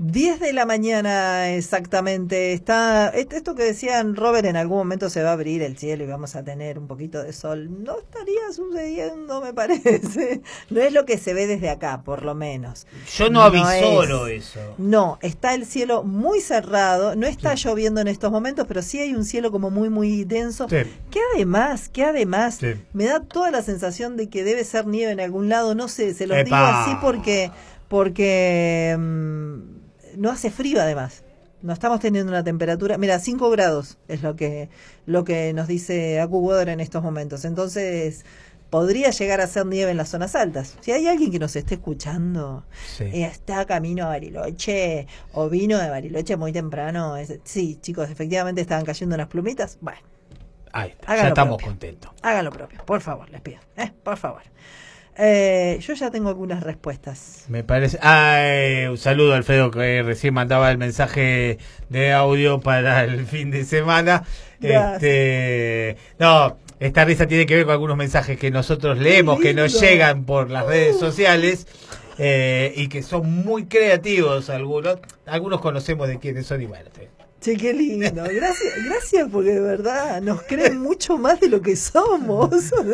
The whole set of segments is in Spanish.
10 de la mañana exactamente. Está esto que decían, Robert, en algún momento se va a abrir el cielo y vamos a tener un poquito de sol. No estaría sucediendo, me parece. No es lo que se ve desde acá, por lo menos. Yo no avisoro eso. No, está el cielo muy cerrado, no está lloviendo en estos momentos, pero sí hay un cielo como muy, muy denso. Sí. Que además, sí, me da toda la sensación de que debe ser nieve en algún lado. No sé, se los digo así porque no hace frío además. No estamos teniendo una temperatura, mira, 5 grados es lo que nos dice AccuWeather en estos momentos. Entonces, podría llegar a ser nieve en las zonas altas. Si hay alguien que nos esté escuchando, está camino a Bariloche o vino de Bariloche muy temprano, sí, chicos, efectivamente estaban cayendo unas plumitas. Bueno, ahí está, ya estamos contentos. Hagan lo propio, por favor, les pido, por favor. Yo ya tengo algunas respuestas. Me parece. Un saludo a Alfredo, que recién mandaba el mensaje de audio para el fin de semana. No, esta risa tiene que ver con algunos mensajes que nosotros leemos, que nos llegan por las redes sociales, y que son muy creativos algunos. Algunos conocemos de quiénes son y bueno. Che, qué lindo. Gracias porque de verdad nos creen mucho más de lo que somos.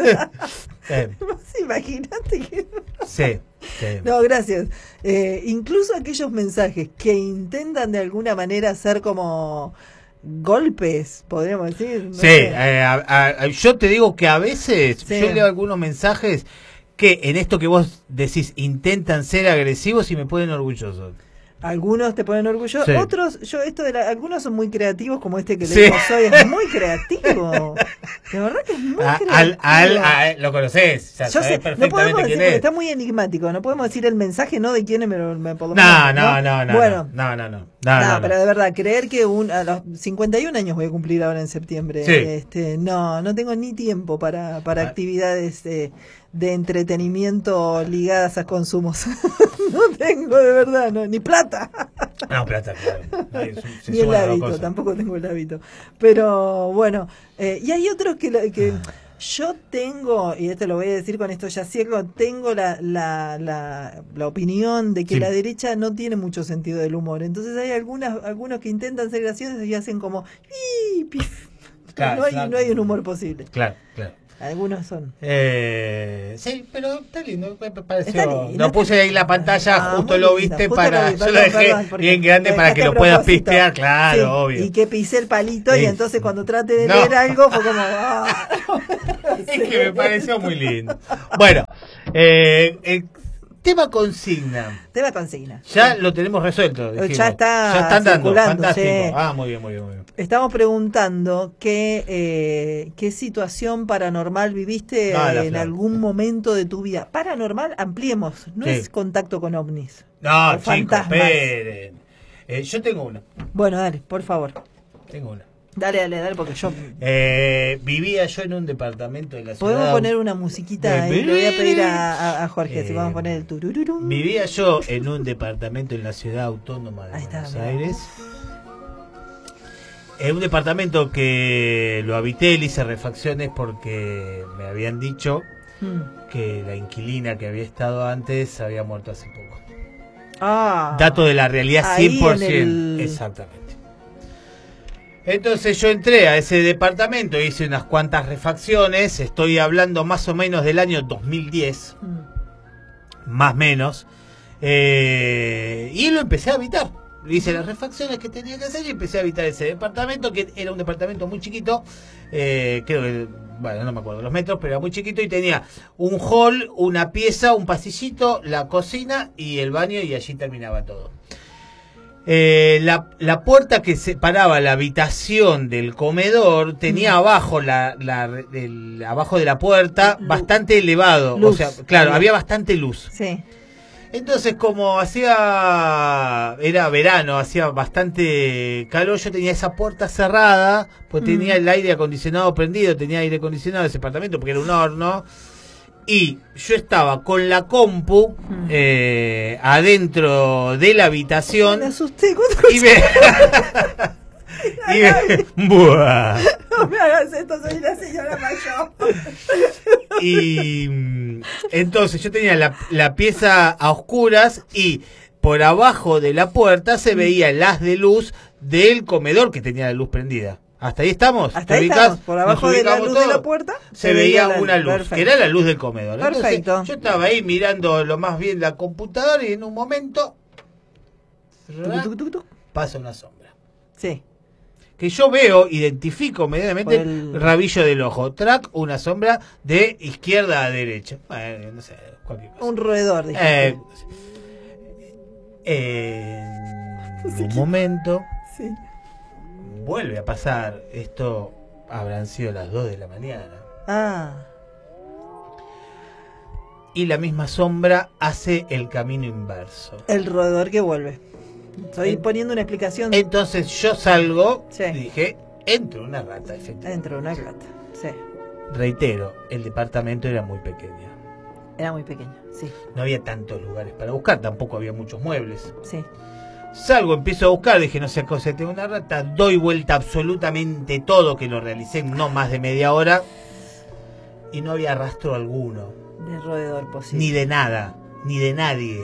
Imagínate que... Sí. No, gracias. Incluso aquellos mensajes que intentan de alguna manera ser como golpes, podríamos decir. No sé. Yo te digo que a veces yo leo algunos mensajes que en esto que vos decís intentan ser agresivos y me ponen orgulloso. Algunos te ponen orgulloso, otros, algunos son muy creativos, como este que le digo soy, es muy creativo. De verdad que es muy creativo. Lo conocés, ya sabés perfectamente quién es. Está muy enigmático, no podemos decir el mensaje, no de quién es, por lo menos. No, pero de verdad, creer que a los 51 años voy a cumplir ahora en septiembre. No tengo ni tiempo para actividades de entretenimiento ligadas a consumos. No tengo, de verdad, ni plata. No, plata, claro. Ni el hábito, tampoco tengo el hábito. Pero bueno, y hay otros que yo tengo, y esto lo voy a decir con esto ya cierro, tengo la opinión de que la derecha no tiene mucho sentido del humor. Entonces hay algunos que intentan ser graciosos y hacen como... No hay un humor posible. Claro. Algunos son. Sí, pero está lindo, me pareció. No puse ahí la pantalla, justo lo viste yo lo dejé bien grande para que lo puedas pistear, claro, obvio. Y que pisé el palito y entonces cuando trate de leer algo fue como... Es que me pareció muy lindo. Bueno, tema consigna. Ya lo tenemos resuelto. Dijimos. Ya están dando. Fantástico. Muy bien. Estamos preguntando qué situación paranormal viviste en algún momento de tu vida. Paranormal, ampliemos. No es contacto con ovnis. No, chicos, esperen. Yo tengo una. Bueno, dale, por favor. Tengo una. Dale, porque yo... vivía yo en un departamento de la ciudad... ¿Podemos poner una musiquita ahí? Le voy a pedir a Jorge si vamos a poner el turururum. Vivía yo en un departamento en la ciudad autónoma de Buenos Aires. Un departamento que lo habité, le hice refacciones porque me habían dicho que la inquilina que había estado antes había muerto hace poco. Dato de la realidad 100%. Exactamente. Entonces yo entré a ese departamento, hice unas cuantas refacciones, estoy hablando más o menos del año 2010, más o menos, y lo empecé a habitar. Hice las refacciones que tenía que hacer y empecé a habitar ese departamento, que era un departamento muy chiquito, creo que, bueno, no me acuerdo los metros, pero era muy chiquito y tenía un hall, una pieza, un pasillito, la cocina y el baño y allí terminaba todo. La puerta que separaba la habitación del comedor tenía abajo abajo de la puerta bastante elevado, o sea, claro, había bastante luz. Sí. Entonces, como era verano, hacía bastante calor, yo tenía esa puerta cerrada, pues tenía el aire acondicionado prendido, tenía aire acondicionado en ese apartamento porque era un horno. Y yo estaba con la compu adentro de la habitación. Me asusté buah. No me hagas esto, soy una señora mayor. Y entonces yo tenía la pieza a oscuras y por abajo de la puerta se veía el haz de luz del comedor que tenía la luz prendida. ¿Hasta ahí estamos? Hasta ahí estamos. Por abajo de la luz de la puerta se veía una luz, que era la luz del comedor. Perfecto. Entonces, yo estaba ahí mirando lo más bien la computadora y en un momento pasa una sombra. Sí. Que yo veo, identifico inmediatamente el rabillo del ojo. Track, una sombra de izquierda a derecha. Bueno, no sé, cualquier cosa. Un roedor. En un momento... Sí. Vuelve a pasar, esto habrán sido las 2 de la mañana. Y la misma sombra hace el camino inverso. El roedor que vuelve. Estoy poniendo una explicación. Entonces yo salgo, dije, entro una rata, efectivamente. Entro una rata, sí. Reitero, el departamento era muy pequeño. Era muy pequeño, sí. No había tantos lugares para buscar, tampoco había muchos muebles. Sí. Salgo, empiezo a buscar, dije, no sé cosa, tengo una rata, doy vuelta absolutamente todo, que lo realicé en no más de media hora, y no había rastro alguno. De roedor posible. Ni de nada, ni de nadie.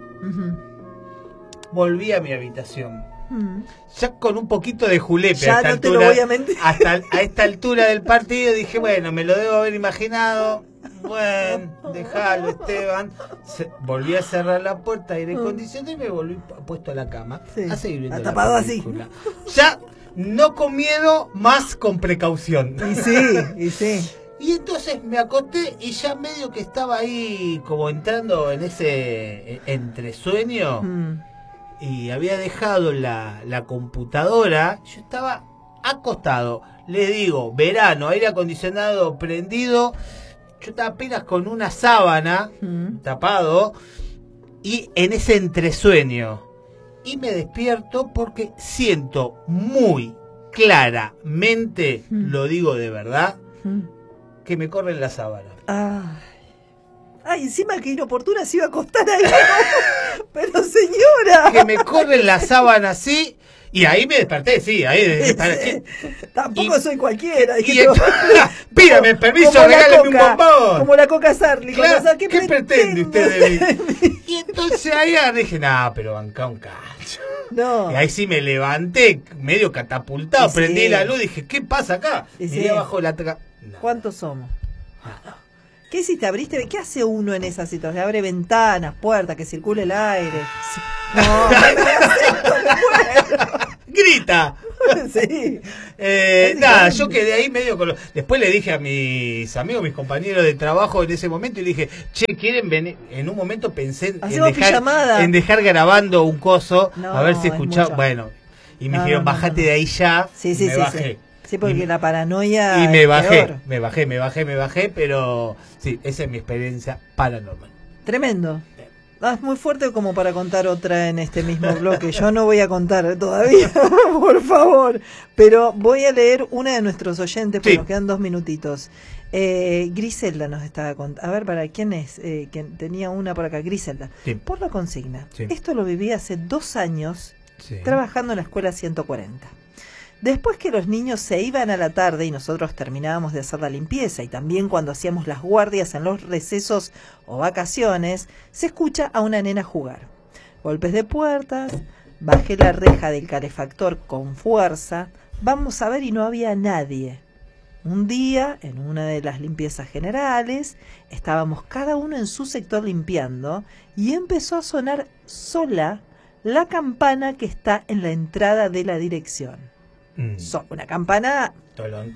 Volví a mi habitación. Ya con un poquito de julepe ya a esta no altura, te lo voy a mentir. hasta a esta altura del partido dije, bueno, me lo debo haber imaginado. Bueno, déjalo, Esteban. Volví a cerrar la puerta, aire acondicionado, y me volví puesto a la cama a seguir viendo la película. Así. Ya no con miedo, más con precaución. Y sí. Y entonces me acosté y ya medio que estaba ahí como entrando en ese entresueño. Y había dejado la computadora. Yo estaba acostado. Les digo, verano, aire acondicionado prendido. Yo estaba apenas con una sábana tapado y en ese entresueño. Y me despierto porque siento muy claramente, lo digo de verdad, que me corren la sábana. Ay, encima que inoportuna se iba a acostar ahí. Pero señora. Que me corren la sábana así. Y ahí me desperté, sí, ahí tampoco soy cualquiera. Pídame permiso, regálame un bombón. Como la Coca Sarli. Claro, ¿qué pretende usted de mí? Y entonces ahí dije, pero bancá un cacho. No. Y ahí sí me levanté, medio catapultado, prendí la luz, dije, ¿qué pasa acá? Y miré abajo la... ¿Cuántos somos? ¿Qué hiciste? ¿Abriste? ¿Qué hace uno en esa situación? Abre ventanas, puertas, que circule el aire. Sí. No, grita. Sí. Nada, yo quedé ahí medio con Después le dije a mis amigos, mis compañeros de trabajo en ese momento, y le dije, che, ¿quieren venir? En un momento pensé en dejar grabando un coso, a ver si escuchaba. Bueno, y me dijeron, bájate de ahí ya. Sí, me bajé. Sí, porque la paranoia. Y me bajé, pero sí, esa es mi experiencia paranormal. Tremendo. Es muy fuerte como para contar otra en este mismo bloque. Yo no voy a contar todavía, por favor. Pero voy a leer una de nuestros oyentes, porque nos quedan 2 minutitos. Griselda nos estaba contando. A ver, ¿para quién es? Que tenía una por acá. Griselda. Por la consigna. Esto lo viví hace 2 años trabajando en la escuela 140. Después que los niños se iban a la tarde y nosotros terminábamos de hacer la limpieza, y también cuando hacíamos las guardias en los recesos o vacaciones, se escucha a una nena jugar. Golpes de puertas, bajé la reja del calefactor con fuerza, vamos a ver, y no había nadie. Un día, en una de las limpiezas generales, estábamos cada uno en su sector limpiando y empezó a sonar sola la campana que está en la entrada de la dirección. Una campana. Tolón,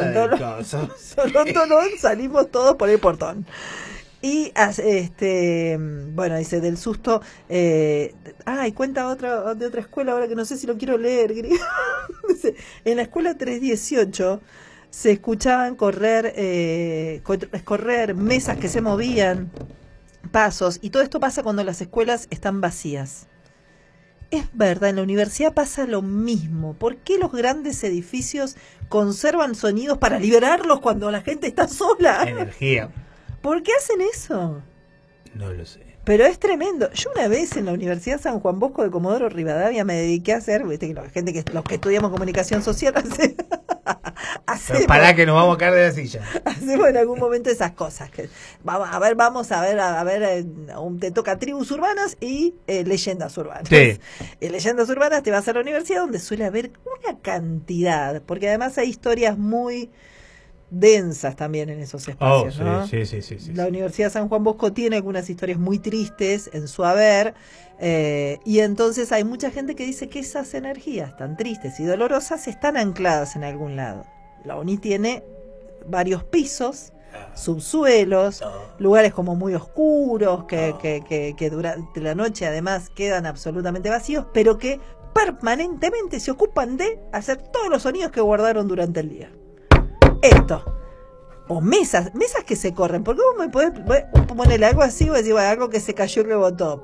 salimos todos por el portón. Y bueno, dice, del susto, cuenta de otra escuela ahora que no sé si lo quiero leer. Dice, en la escuela 318 se escuchaban correr, mesas que se movían, pasos, y todo esto pasa cuando las escuelas están vacías. Es verdad, en la universidad pasa lo mismo. ¿Por qué los grandes edificios conservan sonidos para liberarlos cuando la gente está sola? Energía. ¿Por qué hacen eso? No lo sé. Pero es tremendo. Yo una vez en la Universidad San Juan Bosco de Comodoro Rivadavia me dediqué a hacer, viste, los que estudiamos comunicación social, a Pará que nos vamos a caer de la silla. Hacemos en algún momento esas cosas. Vamos a ver, te toca tribus urbanas y leyendas urbanas. Sí. Leyendas urbanas te vas a la universidad donde suele haber una cantidad, porque además hay historias muy densas también en esos espacios, sí, ¿no? Sí. La Universidad San Juan Bosco tiene algunas historias muy tristes en su haber, y entonces hay mucha gente que dice que esas energías tan tristes y dolorosas están ancladas en algún lado. La UNI tiene varios pisos, subsuelos, lugares como muy oscuros, que durante la noche además quedan absolutamente vacíos, pero que permanentemente se ocupan de hacer todos los sonidos que guardaron durante el día. Esto, o mesas que se corren, porque vos me podés ponerle algo así, o decir, bueno, algo que se cayó y rebotó.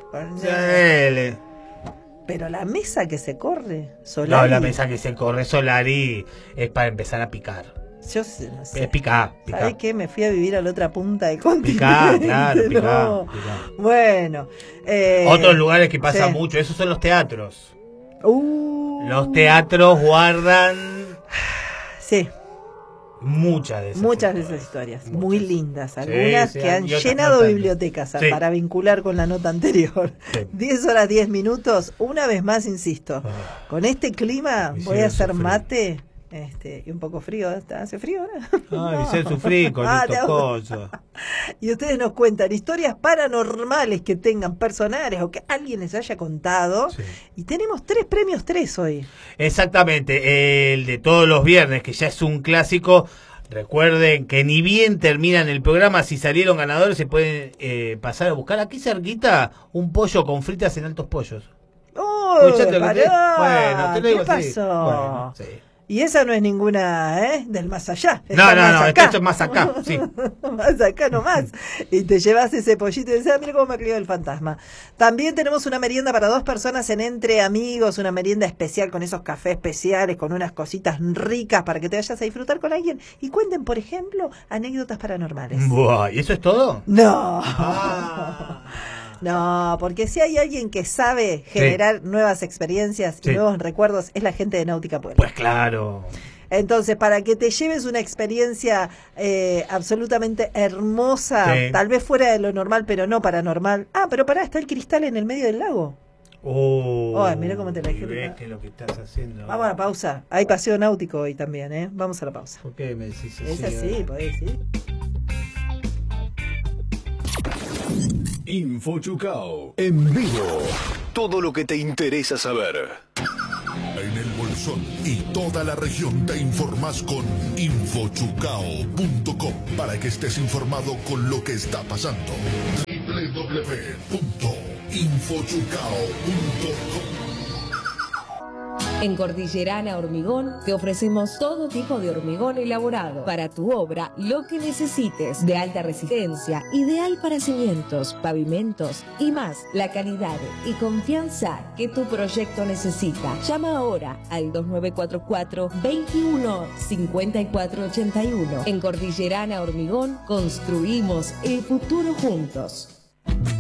Pero la mesa que se corre, Solari. No, la mesa que se corre, Solari, es para empezar a picar. Yo no sé. Es picar. ¿Sabés qué? Me fui a vivir a la otra punta del continente. Picar. Bueno. Otros lugares que pasa mucho, esos son los teatros. Los teatros guardan... Sí. Muchas de esas historias. Muy lindas, algunas que han llenado bibliotecas para vincular con la nota anterior. 10 horas 10 minutos, una vez más insisto, con este clima voy a hacer mate y un poco frío. ¿Hace frío ahora? Me hice sufrir con estos cosas. Y ustedes nos cuentan historias paranormales que tengan personales o que alguien les haya contado. Y tenemos 3 premios 3 hoy. Exactamente, el de todos los viernes, que ya es un clásico. Recuerden que ni bien terminan el programa, si salieron ganadores se pueden pasar a buscar aquí cerquita un pollo con fritas en Altos Pollos. Bueno, te lo digo así. ¿Qué pasó? Bueno, sí. Y esa no es ninguna, del más allá. No, esto es más acá, sí. Más acá nomás. Y te llevas ese pollito y dices, mira cómo me crió el fantasma. También tenemos una merienda para 2 personas en Entre Amigos, una merienda especial con esos cafés especiales, con unas cositas ricas para que te vayas a disfrutar con alguien. Y cuenten, por ejemplo, anécdotas paranormales. Buah, ¿y eso es todo? No. No, porque si hay alguien que sabe generar nuevas experiencias y nuevos recuerdos, es la gente de Náutica Puebla. Pues claro. Entonces, para que te lleves una experiencia absolutamente hermosa, tal vez fuera de lo normal, pero no paranormal. Pero está el cristal en el medio del lago. Mira cómo te la dije. ¿Ves que lo que estás haciendo? Vamos a la pausa. Hay paseo náutico hoy también, Vamos a la pausa. ¿Por qué me decís así? Es así, podés decir. InfoChucao en vivo. Todo lo que te interesa saber. En el Bolsón y toda la región te informás con infochucao.com para que estés informado con lo que está pasando. www.infochucao.com. En Cordillerana Hormigón te ofrecemos todo tipo de hormigón elaborado para tu obra, lo que necesites, de alta resistencia, ideal para cimientos, pavimentos y más, la calidad y confianza que tu proyecto necesita. Llama ahora al 2944 21 54 81. En Cordillerana Hormigón construimos el futuro juntos.